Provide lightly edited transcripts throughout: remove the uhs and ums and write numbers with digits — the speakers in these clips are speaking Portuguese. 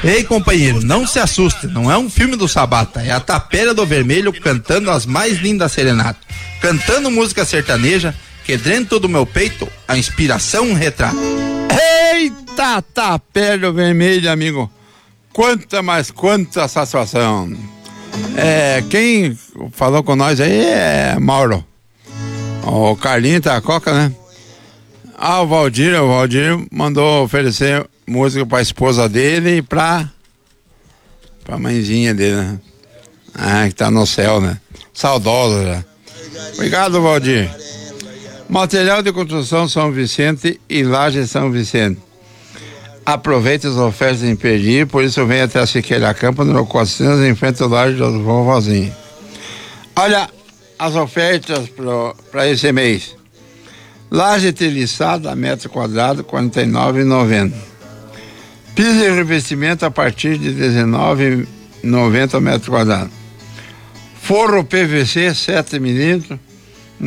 Ei, companheiro, não se assuste, não é um filme do Sabata, é a Tapera do Vermelho cantando as mais lindas serenatas, cantando música sertaneja, que dentro do meu peito a inspiração retrata. Eita, Tapera do Vermelho, amigo, quanta satisfação. Quem falou com nós aí é Mauro, o Carlinho tá a Coca, né? O Valdir mandou oferecer música pra esposa dele e pra mãezinha dele, né? Que tá no céu, né? Saudosa já. Obrigado, Valdir. Material de construção São Vicente e Laje São Vicente. Aproveite as ofertas imperdíveis, por isso vem até a Siqueira Campo, no 400, em frente ao Laje do Vovozinho. Olha as ofertas para esse mês. Laje treliçada, metro quadrado, R$ 49,90. Piso e revestimento a partir de R$ 19,90 metro quadrado. Forro PVC 7 milímetros, R$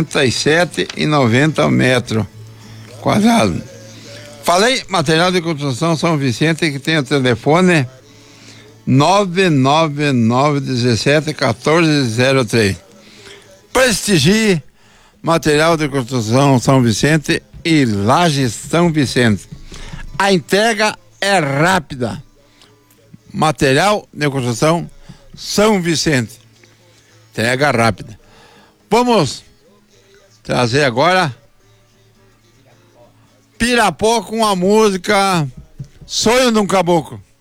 97,90 metro quadrado. Falei, material de construção São Vicente, que tem o telefone 99917-1403. Prestigie material de construção São Vicente e Lajes São Vicente. A entrega é rápida. Material de construção São Vicente. Entrega rápida. Vamos trazer agora Pirapó com a música Sonho de um Caboclo.